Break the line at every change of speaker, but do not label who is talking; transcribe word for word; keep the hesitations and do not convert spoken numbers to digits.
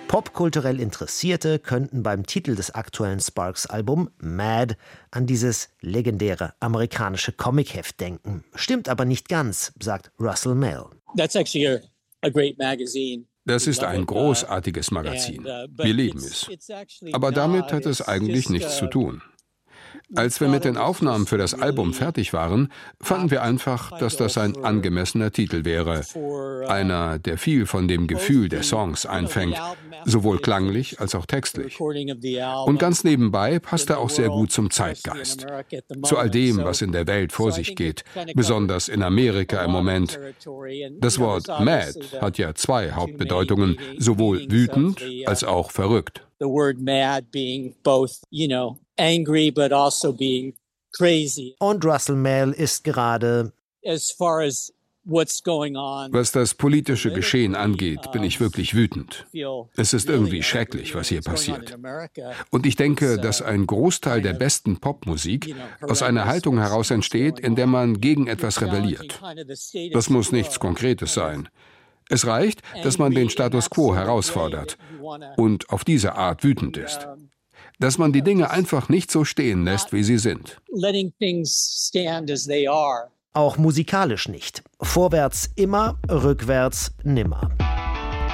Popkulturell Interessierte könnten beim Titel des aktuellen Sparks-Albums Mad an dieses legendäre amerikanische Comicheft denken. Stimmt aber nicht ganz, sagt Russell Mael.
That's actually a, a great magazine.
Das ist ein großartiges Magazin. Wir lieben es. Aber damit hat es eigentlich nichts zu tun. Als wir mit den Aufnahmen für das Album fertig waren, fanden wir einfach, dass das ein angemessener Titel wäre. Einer, der viel von dem Gefühl der Songs einfängt, sowohl klanglich als auch textlich. Und ganz nebenbei passt er auch sehr gut zum Zeitgeist. Zu all dem, was in der Welt vor sich geht, besonders in Amerika im Moment. Das Wort Mad hat ja zwei Hauptbedeutungen, sowohl wütend als auch verrückt.
The word mad being both, you know, angry but also being crazy.
Und Russell Mael ist gerade
As far as what's going on.
Was das politische Geschehen angeht, bin ich wirklich wütend. Es ist irgendwie schrecklich, was hier passiert. Und ich denke, dass ein Großteil der besten Popmusik aus einer Haltung heraus entsteht, in der man gegen etwas rebelliert. Das muss nichts Konkretes sein. Es reicht, dass man den Status quo herausfordert und auf diese Art wütend ist. Dass man die Dinge einfach nicht so stehen lässt, wie sie sind.
Auch musikalisch nicht. Vorwärts immer, rückwärts nimmer.